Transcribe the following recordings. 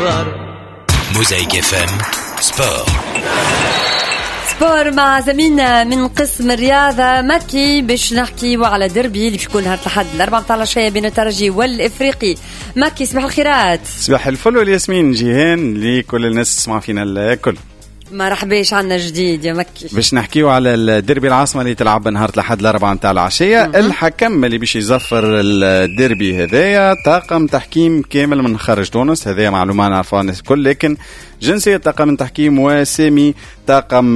الأخبار. موزايك FM سبور مع زميلنا من قسم الرياضة مكي باش نحكي على دربي اللي بيكون نهار الأحد 14 بين الترجي والإفريقي. مكي صباح الخيرات. صباح الفل والياسمين جيهان لكل الناس تسمع فينا الكل. مرحبا عنا جديد يا مكي باش نحكيو على الديربي العاصمة اللي تلعب نهار الأحد 4 متاع العشية. الحكم اللي باش يزفر الديربي هذايا طاقم تحكيم كامل من خارج تونس، هذايا معلومة نعرفها الناس الكل، لكن جنسية طاقم التحكيم وسامي طاقم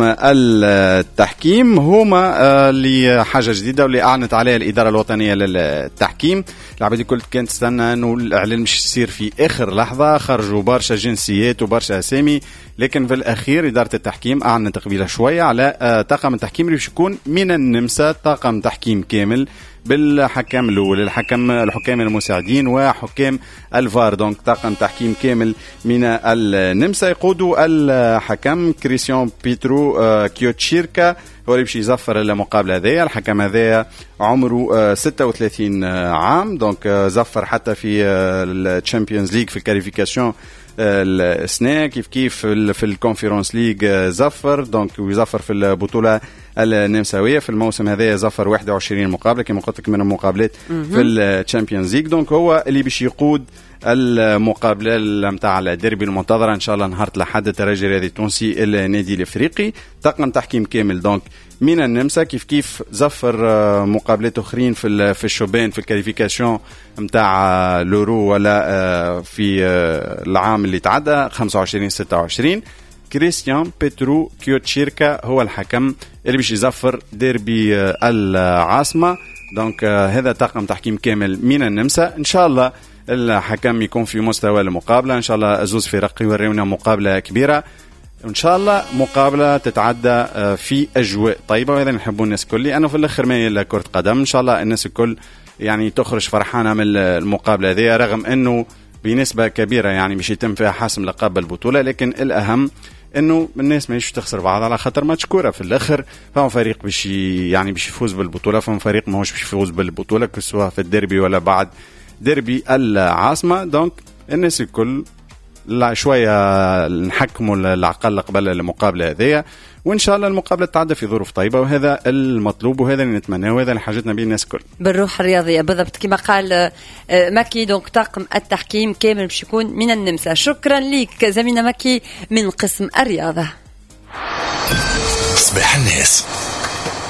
التحكيم هما اللي حاجة جديدة واللي أعلنت عليها الإدارة الوطنية للتحكيم. العبادي كل كانت تستنى أنه الإعلان مش يصير في آخر لحظة، خرجوا برشا جنسيات وبرشا أسامي، لكن في الأخير إدارة التحكيم أعلنت قبيلة شوية على طاقم التحكيم اللي يكون من النمسا، طاقم تحكيم كامل بالحكام الأول، الحكام المساعدين وحكام الفار. دونك طاقم تحكيم كامل من النمسا يقودوا الحكم كريستيان بيترو كيوتشيركا، هو اللي باش يزفر المقابله هذيا. الحكم هذايا عمره 36 عام، دونك زفر حتى في الشامبيونز ليج في الكاليفيكاسيون السنة، كيف في الكونفرنس ليج زفر، دونك يزفر في البطولة النمساوية في الموسم هذا زفر 21 مقابلة كما قلت لك من المقابلات في الشامبيونز ليج. دونك هو اللي باش يقود المقابلة متاع الديربي المنتظرة إن شاء الله نهار الأحد الترجي الرياضي التونسي النادي الإفريقي. طاقم تحكيم كامل دونك من النمسا، كيف زفر مقابلات أخرين في الشوبان في الكاليفيكاسيون متاع لورو ولا في العام اللي تعدى 25-26. كريستيان بيترو كيوتشيركا هو الحكم اللي باش يزفر ديربي العاصمة. دونك هذا طاقم تحكيم كامل من النمسا. إن شاء الله الحكم يكون في مستوى المقابلة، إن شاء الله زوز فرق يوريونا مقابلة كبيرة، إن شاء الله مقابلة تتعدى في أجواء طيبة، وهذا نحبه الناس الكل، لأنه في الآخر ما هي كرة قدم. إن شاء الله الناس الكل يعني تخرج فرحانة من المقابلة هذه، رغم أنه بنسبة كبيرة يعني مش يتم فيها حسم لقب البطولة، لكن الأهم انه الناس ما تخسر بعض على خاطر ماتش كوره. في الاخر فهم فريق باش يفوز بالبطوله، فهم فريق ماهوش باش يفوز بالبطوله كسوا في الديربي ولا بعد ديربي العاصمه. دونك الناس الكل لا شويه نحكموا العقل قبل المقابله هذه، وان شاء الله المقابله تعدى في ظروف طيبه، وهذا المطلوب وهذا اللي نتمناه وهذا اللي حاجتنا به الناس الكل بالروح الرياضيه بالضبط كما قال مكي. دونك طاقم التحكيم كامل باش يكون من النمسا. شكرا لك زميلنا مكي من قسم الرياضه. صباح الناس.